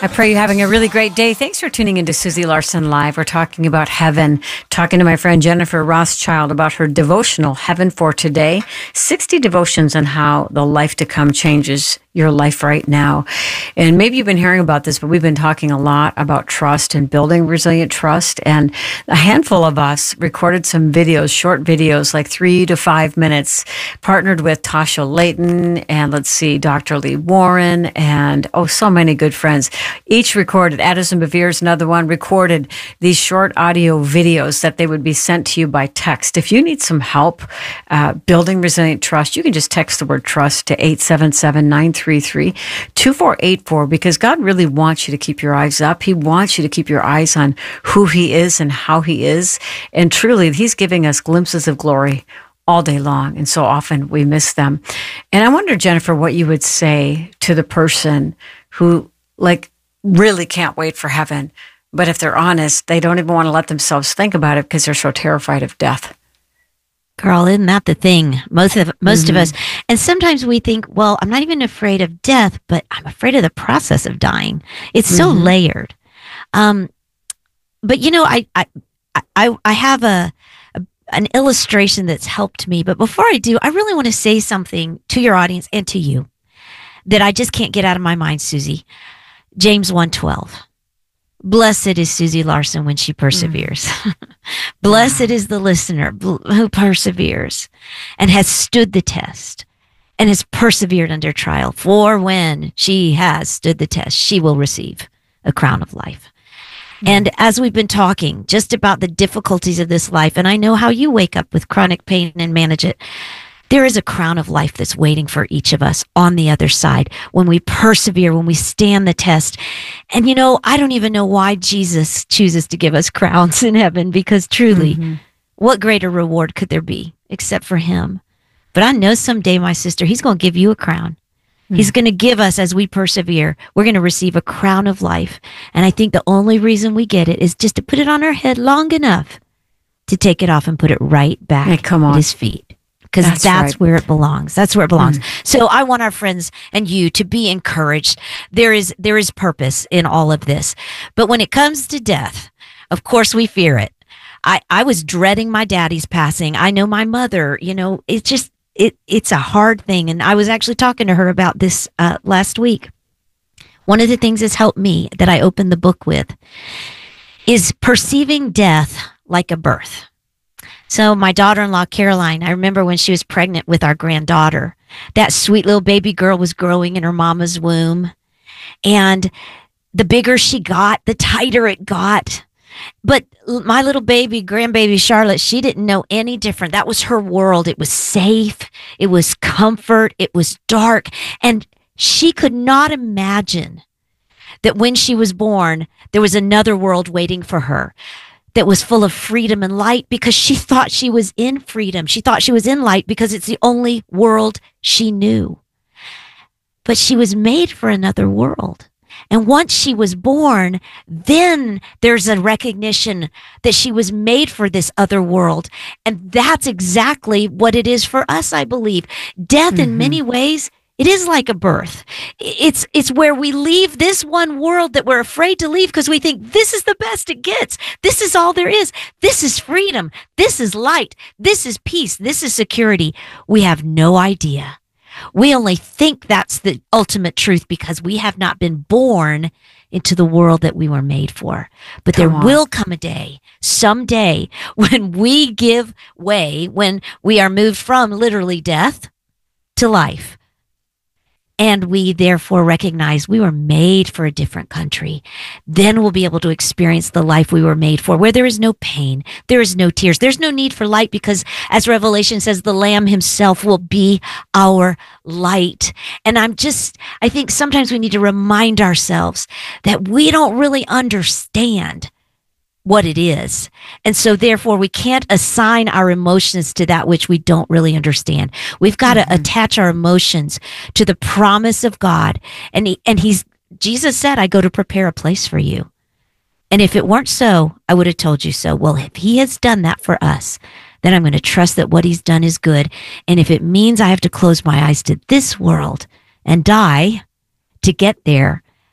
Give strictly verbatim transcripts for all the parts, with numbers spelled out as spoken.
I pray you're having a really great day. Thanks for tuning into Susie Larson Live. We're talking about heaven, talking to my friend Jennifer Rothschild about her devotional, Heaven for Today, sixty devotions on how the life to come changes your life right now. And maybe you've been hearing about this, but we've been talking a lot about trust and building resilient trust. And a handful of us recorded some videos, short videos, like three to five minutes, partnered with Tasha Layton and let's see, Doctor Lee Warren and, oh, so many good friends. Each recorded, Addison Bevere's another one, recorded these short audio videos that they would be sent to you by text. If you need some help uh, building resilient trust, you can just text the word trust to eight seven seven, nine three three, two four eight four because God really wants you to keep your eyes up. He wants you to keep your eyes on who He is and how He is. And truly, He's giving us glimpses of glory all day long. And so often we miss them. And I wonder, Jennifer, what you would say to the person who, like, really can't wait for heaven. But if they're honest, they don't even want to let themselves think about it because they're so terrified of death. Girl, isn't that the thing? Most of most Mm-hmm. of us. And sometimes we think, well, I'm not even afraid of death, but I'm afraid of the process of dying. It's so Mhm. layered. Um, but you know, I I I, I have a, a an illustration that's helped me. But before I do, I really want to say something to your audience and to you that I just can't get out of my mind, Susie. James one twelve. Blessed is Susie Larson when she perseveres. Blessed is the listener bl- who perseveres and has stood the test and has persevered under trial. For when she has stood the test, she will receive a crown of life. And as we've been talking just about the difficulties of this life, and I know how you wake up with chronic pain and manage it, there is a crown of life that's waiting for each of us on the other side when we persevere, when we stand the test. And, you know, I don't even know why Jesus chooses to give us crowns in heaven, because truly, Mm-hmm. what greater reward could there be except for Him? But I know someday, my sister, He's going to give you a crown. Mm. He's going to give us, as we persevere, we're going to receive a crown of life. And I think the only reason we get it is just to put it on our head long enough to take it off and put it right back Hey, come on. at His feet. Because That's that's, right. where it belongs. That's where it belongs. So I want our friends and you to be encouraged. There is there is purpose in all of this. But when it comes to death, of course we fear it. I, I was dreading my daddy's passing. I know my mother, you know, it's just, it it's a hard thing. And I was actually talking to her about this uh, last week. One of the things that's helped me that I opened the book with is perceiving death like a birth. So my daughter-in-law, Caroline, I remember when she was pregnant with our granddaughter, that sweet little baby girl was growing in her mama's womb. And the bigger she got, the tighter it got. But my little baby, grandbaby Charlotte, she didn't know any different. That was her world. It was safe. It was comfort. It was dark. And she could not imagine that when she was born, there was another world waiting for her that was full of freedom and light, because she thought she was in freedom. She thought she was in light because it's the only world she knew. But she was made for another world. And once she was born, then there's a recognition that she was made for this other world. And that's exactly what it is for us, I believe. Death, in Mhm. many ways, it is like a birth. It's it's where we leave this one world that we're afraid to leave because we think this is the best it gets. This is all there is. This is freedom. This is light. This is peace. This is security. We have no idea. We only think that's the ultimate truth because we have not been born into the world that we were made for. But Come there on. will come a day, someday, when we give way, when we are moved from literally death to life. And we therefore recognize we were made for a different country. Then we'll be able to experience the life we were made for, where there is no pain, there is no tears, there's no need for light, because as Revelation says, the Lamb Himself will be our light. And I'm just, I think sometimes we need to remind ourselves that we don't really understand what it is. And so therefore we can't assign our emotions to that which we don't really understand. We've got Mm-hmm. to attach our emotions to the promise of God. And he, and he's, Jesus said, I go to prepare a place for you. And if it weren't so, I would have told you so. Well, if He has done that for us, then I'm going to trust that what He's done is good. And if it means I have to close my eyes to this world and die to get there,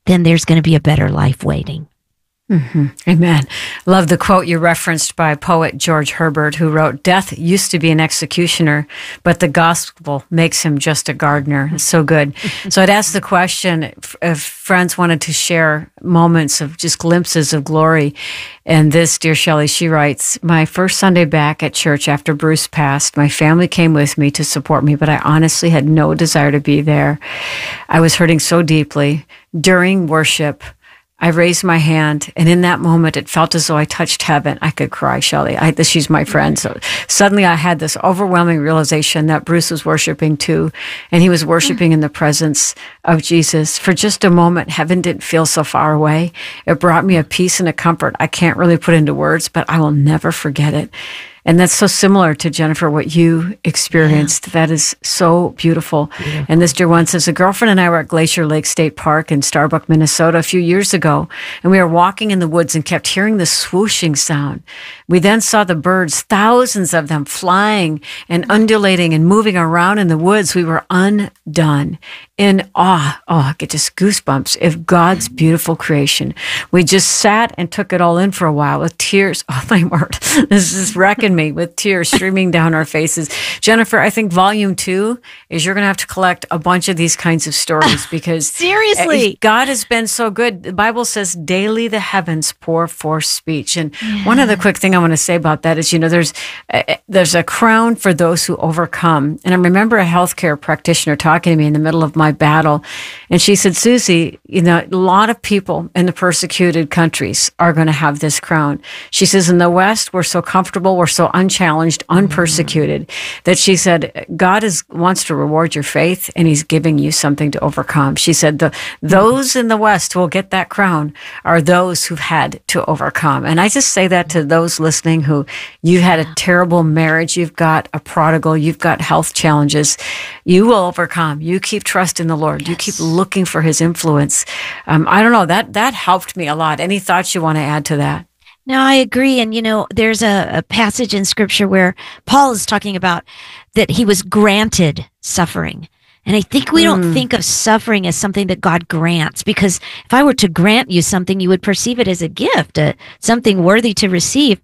then there's going to be a better life waiting. Mm-hmm. Amen. Love the quote you referenced by poet George Herbert, who wrote, "Death used to be an executioner, but the gospel makes him just a gardener." It's so good. So I'd ask the question if friends wanted to share moments of just glimpses of glory. And this, dear Shelley, she writes, "My first Sunday back at church after Bruce passed, my family came with me to support me, but I honestly had no desire to be there. I was hurting so deeply. During worship, I raised my hand, and in that moment, it felt as though I touched heaven." I could cry, Shelley. I, she's my friend. So suddenly I had this overwhelming realization that Bruce was worshiping too, and he was worshiping in the presence of Jesus. For just a moment, heaven didn't feel so far away. It brought me a peace and a comfort I can't really put into words, but I will never forget it. And that's so similar to, Jennifer, what you experienced. Yeah. That is so beautiful. beautiful. And this dear one says, "A girlfriend and I were at Glacier Lake State Park in Starbuck, Minnesota a few years ago, and we were walking in the woods and kept hearing the swooshing sound. We then saw the birds, thousands of them, flying and undulating and moving around in the woods. We were undone, in awe." Oh, I get just goosebumps of God's beautiful creation. We just sat and took it all in for a while with tears. Oh, my word. This is wrecking me with tears streaming down our faces. Jennifer, I think volume two is you're going to have to collect a bunch of these kinds of stories because seriously, God has been so good. The Bible says daily the heavens pour forth speech. And yeah. one other quick thing I want to say about that is, you know, there's a, there's a crown for those who overcome. And I remember a healthcare practitioner talking to me in the middle of my battle. And she said, "Susie, you know, a lot of people in the persecuted countries are going to have this crown." She says, "In the West, we're so comfortable, we're so unchallenged, unpersecuted," mm-hmm. that she said, God is wants to reward your faith, and he's giving you something to overcome. She said, the, those in the West who will get that crown are those who've had to overcome. And I just say that to those listening who, you had a terrible marriage, you've got a prodigal, you've got health challenges. You will overcome. You keep trusting the Lord. Yes. You keep looking for his influence. Um, I don't know, that, that helped me a lot. Any thoughts you want to add to that? No, I agree. And, you know, there's a, a passage in scripture where Paul is talking about that he was granted suffering. And I think we don't mm. think of suffering as something that God grants, because if I were to grant you something, you would perceive it as a gift, a, something worthy to receive.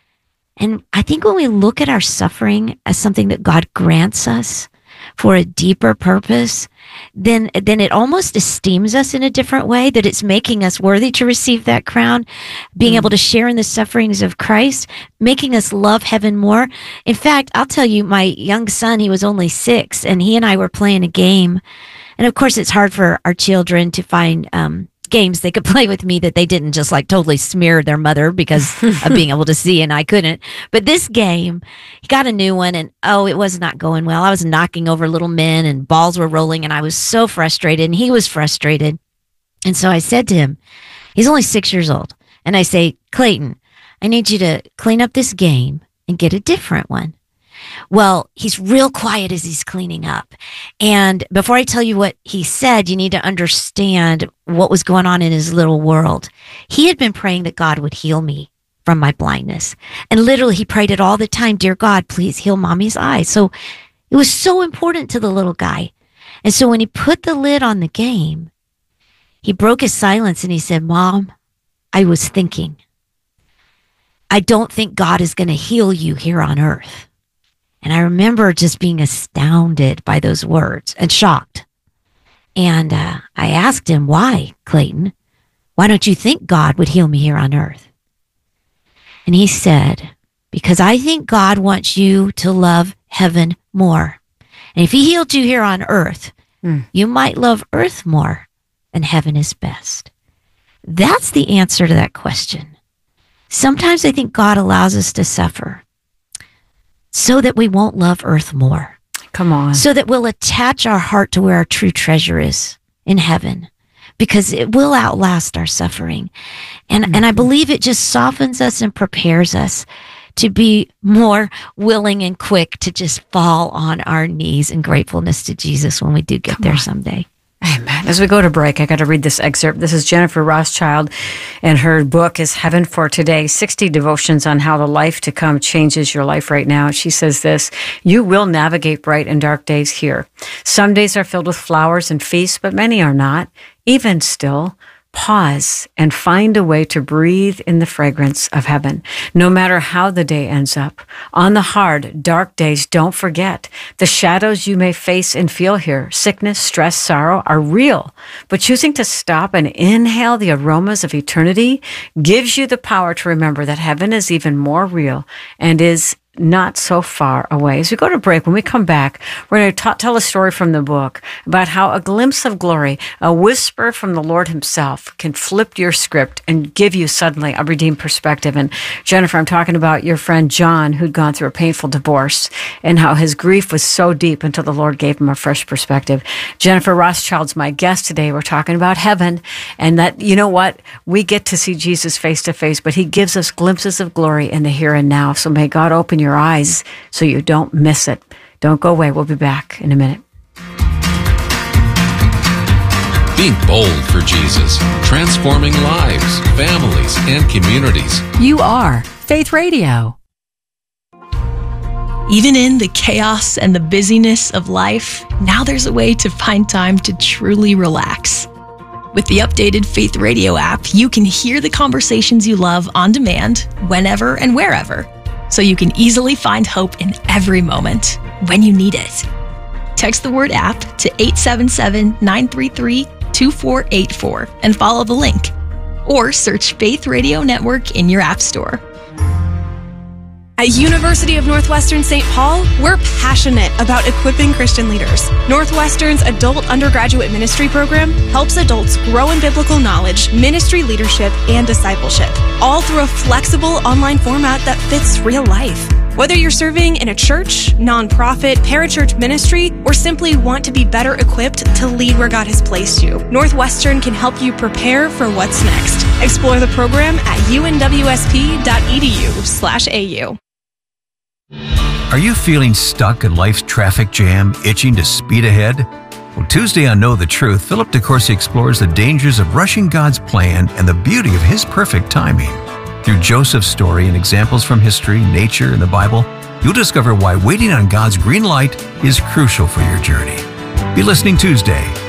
And I think when we look at our suffering as something that God grants us for a deeper purpose, then then it almost esteems us in a different way, that it's making us worthy to receive that crown, being mm. able to share in the sufferings of Christ, making us love heaven more. In fact, I'll tell you, my young son, he was only six, and he and I were playing a game. And of course, it's hard for our children to find um, games they could play with me that they didn't just like totally smear their mother because of being able to see and I couldn't. But this game, he got a new one, and oh, it was not going well. I was knocking over little men and balls were rolling, and I was so frustrated, and he was frustrated. And so I said to him, he's only six years old, and I say, "Clayton, I need you to clean up this game and get a different one." Well, he's real quiet as he's cleaning up. And before I tell you what he said, you need to understand what was going on in his little world. He had been praying that God would heal me from my blindness. And literally, he prayed it all the time. "Dear God, please heal mommy's eyes." So it was so important to the little guy. And so when he put the lid on the game, he broke his silence and he said, "Mom, I was thinking, I don't think God is going to heal you here on earth." And I remember just being astounded by those words and shocked. And uh, I asked him, "Why, Clayton? Why don't you think God would heal me here on earth?" And he said, "Because I think God wants you to love heaven more. And if he healed you here on earth, mm. you might love earth more, and heaven is best." That's the answer to that question. Sometimes I think God allows us to suffer so that we won't love earth more. Come on. So that we'll attach our heart to where our true treasure is, in heaven, because it will outlast our suffering. And mm-hmm. and I believe it just softens us and prepares us to be more willing and quick to just fall on our knees in gratefulness to Jesus when we do get Come there on. someday. Amen. As we go to break, I got to read this excerpt. This is Jennifer Rothschild, and her book is Heaven for Today, sixty Devotions on How the Life to Come Changes Your Life Right Now. She says this: "You will navigate bright and dark days here. Some days are filled with flowers and feasts, but many are not. Even still, Pause and find a way to breathe in the fragrance of heaven. No matter how the day ends up, on the hard, dark days, don't forget the shadows you may face and feel here, sickness, stress, sorrow, are real. But choosing to stop and inhale the aromas of eternity gives you the power to remember that heaven is even more real and is not so far away. As we go to break, when we come back, we're going to t- tell a story from the book about how a glimpse of glory, a whisper from the Lord himself, can flip your script and give you suddenly a redeemed perspective. And Jennifer, I'm talking about your friend John, who'd gone through a painful divorce, and how his grief was so deep until the Lord gave him a fresh perspective. Jennifer Rothschild's my guest today. We're talking about heaven, and that, you know what? We get to see Jesus face to face, but he gives us glimpses of glory in the here and now. So may God open your eyes so you don't miss it. Don't go away. We'll be back in a minute. Being bold for Jesus, transforming lives, families, and communities. You are Faith Radio. Even in the chaos and the busyness of life, now there's a way to find time to truly relax. With the updated Faith Radio app, you can hear the conversations you love on demand, whenever and wherever, so you can easily find hope in every moment when you need it. Text the word app to eight seven seven, nine three three, two four eight four and follow the link. Or search Faith Radio Network in your app store. At University of Northwestern Saint Paul, we're passionate about equipping Christian leaders. Northwestern's adult undergraduate ministry program helps adults grow in biblical knowledge, ministry leadership, and discipleship, all through a flexible online format that fits real life. Whether you're serving in a church, nonprofit, parachurch ministry, or simply want to be better equipped to lead where God has placed you, Northwestern can help you prepare for what's next. Explore the program at unwsp.edu slash AU. Are you feeling stuck in life's traffic jam, itching to speed ahead? Well, Tuesday on Know the Truth, Philip DeCourcy explores the dangers of rushing God's plan and the beauty of His perfect timing. Through Joseph's story and examples from history, nature, and the Bible, you'll discover why waiting on God's green light is crucial for your journey. Be listening Tuesday